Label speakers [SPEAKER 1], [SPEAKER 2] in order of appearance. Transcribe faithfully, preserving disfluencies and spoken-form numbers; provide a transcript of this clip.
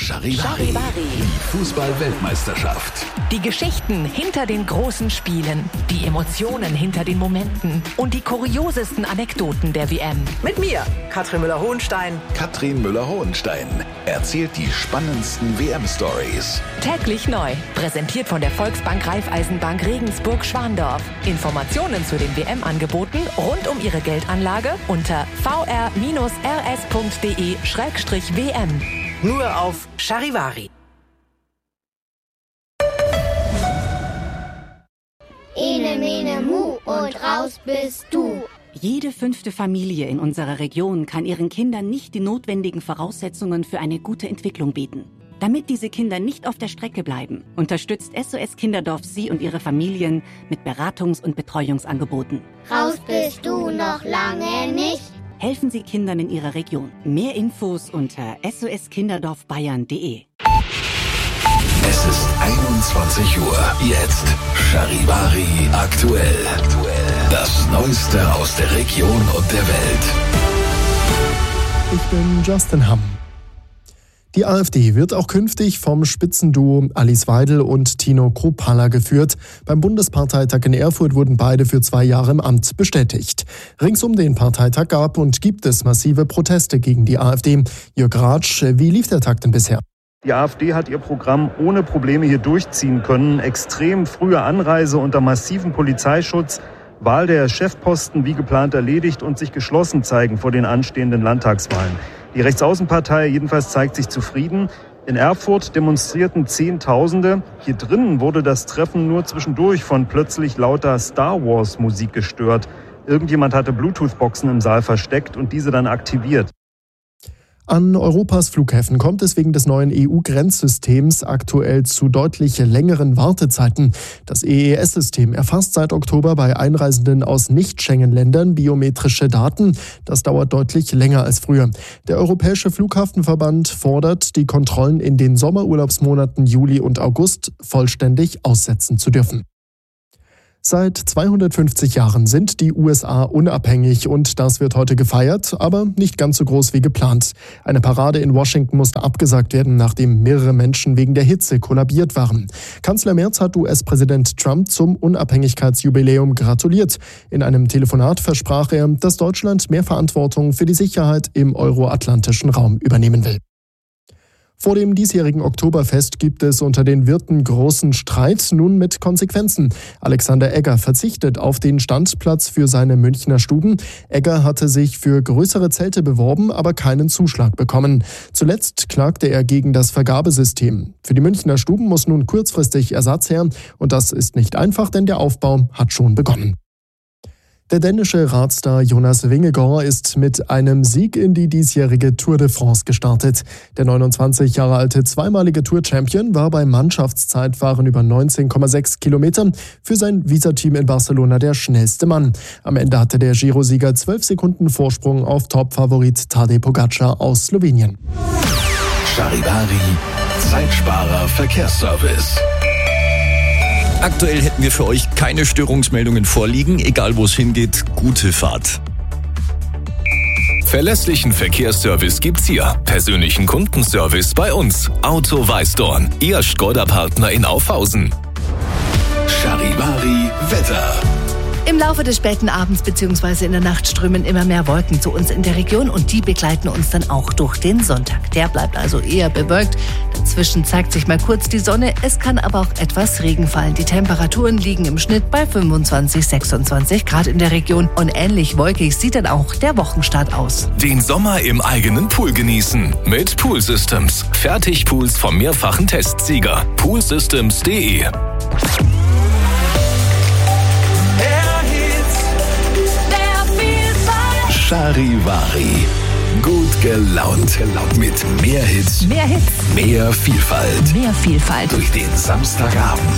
[SPEAKER 1] Charivari, die Fußball-Weltmeisterschaft.
[SPEAKER 2] Die Geschichten hinter den großen Spielen, die Emotionen hinter den Momenten und die kuriosesten Anekdoten der W M.
[SPEAKER 3] Mit mir, Katrin Müller-Hohenstein.
[SPEAKER 1] Katrin Müller-Hohenstein erzählt die spannendsten W M-Stories.
[SPEAKER 2] Täglich neu, präsentiert von der Volksbank Raiffeisenbank Regensburg-Schwandorf. Informationen zu den W M-Angeboten rund um Ihre Geldanlage unter v r r s punkt d e slash w m.
[SPEAKER 3] Nur auf Charivari.
[SPEAKER 4] Ene, mene, mu und raus bist du.
[SPEAKER 5] Jede fünfte Familie in unserer Region kann ihren Kindern nicht die notwendigen Voraussetzungen für eine gute Entwicklung bieten. Damit diese Kinder nicht auf der Strecke bleiben, unterstützt S O S Kinderdorf Sie und Ihre Familien mit Beratungs- und Betreuungsangeboten.
[SPEAKER 4] Raus bist du noch lange nicht.
[SPEAKER 5] Helfen Sie Kindern in Ihrer Region. Mehr Infos unter s o s kinderdorf bayern punkt d e.
[SPEAKER 1] Es ist einundzwanzig Uhr. Jetzt Charivari aktuell. Das Neueste aus der Region und der Welt.
[SPEAKER 6] Ich bin Justin Hamm. Die AfD wird auch künftig vom Spitzenduo Alice Weidel und Tino Kruppalla geführt. Beim Bundesparteitag in Erfurt wurden beide für zwei Jahre im Amt bestätigt. Rings um den Parteitag gab und gibt es massive Proteste gegen die AfD. Jörg Ratsch, wie lief der Tag denn bisher?
[SPEAKER 7] Die AfD hat ihr Programm ohne Probleme hier durchziehen können. Extrem frühe Anreise unter massivem Polizeischutz, Wahl der Chefposten wie geplant erledigt und sich geschlossen zeigen vor den anstehenden Landtagswahlen. Die Rechtsaußenpartei jedenfalls zeigt sich zufrieden. In Erfurt demonstrierten Zehntausende. Hier drinnen wurde das Treffen nur zwischendurch von plötzlich lauter Star-Wars-Musik gestört. Irgendjemand hatte Bluetooth-Boxen im Saal versteckt und diese dann aktiviert.
[SPEAKER 6] An Europas Flughäfen kommt es wegen des neuen E U-Grenzsystems aktuell zu deutlich längeren Wartezeiten. Das E E S-System erfasst seit Oktober bei Einreisenden aus Nicht-Schengen-Ländern biometrische Daten. Das dauert deutlich länger als früher. Der Europäische Flughafenverband fordert, die Kontrollen in den Sommerurlaubsmonaten Juli und August vollständig aussetzen zu dürfen. Seit zweihundertfünfzig Jahren sind die U S A unabhängig und das wird heute gefeiert, aber nicht ganz so groß wie geplant. Eine Parade in Washington musste abgesagt werden, nachdem mehrere Menschen wegen der Hitze kollabiert waren. Kanzler Merz hat U S-Präsident Trump zum Unabhängigkeitsjubiläum gratuliert. In einem Telefonat versprach er, dass Deutschland mehr Verantwortung für die Sicherheit im euroatlantischen Raum übernehmen will. Vor dem diesjährigen Oktoberfest gibt es unter den Wirten großen Streit, nun mit Konsequenzen. Alexander Egger verzichtet auf den Standplatz für seine Münchner Stuben. Egger hatte sich für größere Zelte beworben, aber keinen Zuschlag bekommen. Zuletzt klagte er gegen das Vergabesystem. Für die Münchner Stuben muss nun kurzfristig Ersatz her und das ist nicht einfach, denn der Aufbau hat schon begonnen. Der dänische Radstar Jonas Vingegaard ist mit einem Sieg in die diesjährige Tour de France gestartet. Der neunundzwanzig Jahre alte zweimalige Tour-Champion war beim Mannschaftszeitfahren über neunzehn Komma sechs Kilometer für sein Visa-Team in Barcelona der schnellste Mann. Am Ende hatte der Giro-Sieger zwölf Sekunden Vorsprung auf Top-Favorit Tadej Pogacar aus Slowenien.
[SPEAKER 1] Charivari, Zeitsparer Verkehrsservice.
[SPEAKER 8] Aktuell hätten wir für euch keine Störungsmeldungen vorliegen, egal wo es hingeht, gute Fahrt.
[SPEAKER 9] Verlässlichen Verkehrsservice gibt's hier. Persönlichen Kundenservice bei uns. Auto Weißdorn, Ihr Skoda-Partner in Aufhausen.
[SPEAKER 1] Charivari Wetter.
[SPEAKER 10] Im Laufe des späten Abends bzw. in der Nacht strömen immer mehr Wolken zu uns in der Region und die begleiten uns dann auch durch den Sonntag. Der bleibt also eher bewölkt. Dazwischen zeigt sich mal kurz die Sonne, es kann aber auch etwas Regen fallen. Die Temperaturen liegen im Schnitt bei fünfundzwanzig, sechsundzwanzig Grad in der Region und ähnlich wolkig sieht dann auch der Wochenstart aus.
[SPEAKER 9] Den Sommer im eigenen Pool genießen mit Pool Systems. Fertigpools vom mehrfachen Testsieger. poolsystems punkt de
[SPEAKER 1] Charivari. Gut gelaunt. Mit mehr Hits.
[SPEAKER 2] Mehr Hits.
[SPEAKER 1] Mehr Vielfalt.
[SPEAKER 2] Mehr Vielfalt.
[SPEAKER 1] Durch den Samstagabend.